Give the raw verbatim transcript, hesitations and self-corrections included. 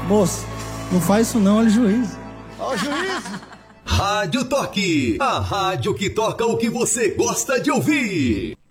Moço, não faz isso não, olha o juiz. Olha o juiz. Rádio Toque, a rádio que toca o que você gosta de ouvir.